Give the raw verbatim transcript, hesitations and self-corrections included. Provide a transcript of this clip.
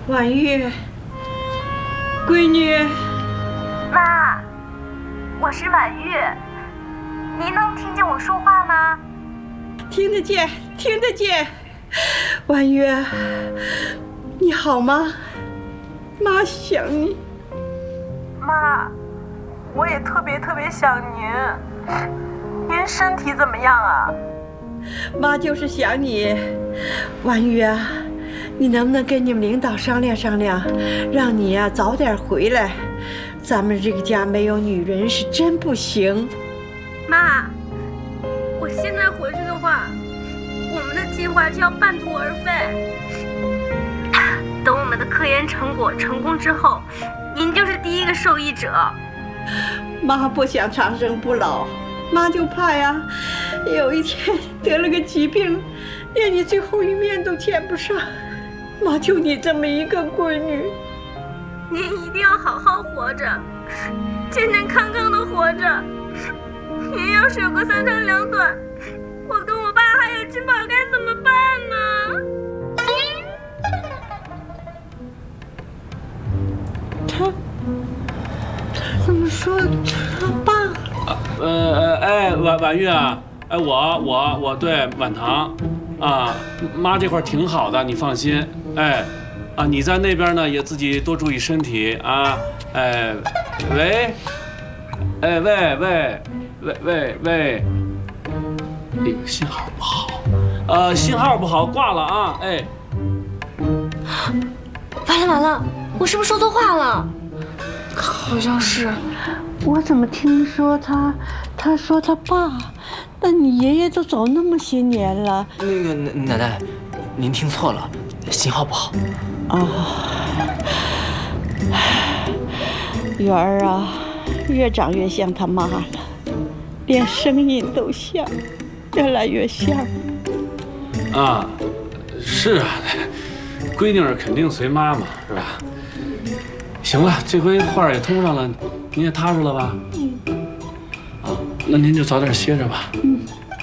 婉玉，闺女。 妈，我是婉玉，您能听见我说话吗？ 听得见，听得见。婉玉，你好吗？妈想你。 妈，我也特别特别想您。您身体怎么样啊？ 妈就是想你。婉玉啊，你能不能跟你们领导商量商量，让你呀、啊、早点回来？咱们这个家没有女人是真不行。 妈，我现在回去的话，我们的计划就要半途而废。等我们的科研成果成功之后，您就是第一个受益者。 妈不想长生不老，妈就怕呀，有一天得了个疾病，连你最后一面都见不上。妈就你这么一个闺女， 您一定要好好活着，健健康康的活着。您要是有个三长两短，我跟我爸还有金宝该怎么办呢？ 他他怎么说他爸？ 呃呃哎，婉婉玉啊，哎我我我对婉棠，啊妈这块挺好的，你放心。哎，啊你在那边呢也自己多注意身体啊。哎，喂，哎喂喂喂喂喂，哎信号不好，呃信号不好，挂了啊。哎， 完了完了，我是不是说错话了？ 好像是。 我怎么听说他他说他爸？那你爷爷都走那么些年了。 那个奶奶，您听错了，信号不好。 哦，元儿啊，越长越像他妈了，连声音都像，越来越像。 啊，是啊，闺女儿肯定随妈妈，是吧？行了，这回话也通上了，您也踏实了吧？嗯。啊，那您就早点歇着吧。嗯。